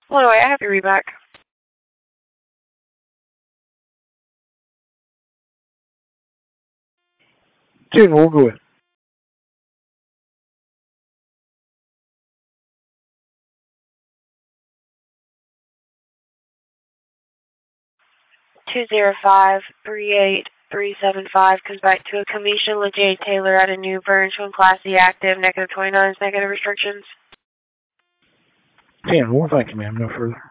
Well, anyway, I have your read back. Dude, we'll go with 205-38375 comes back to a Kamisha LeJ Taylor at a New Bern, showing Class C active, -29 negative restrictions. 10, thank you, ma'am. No further.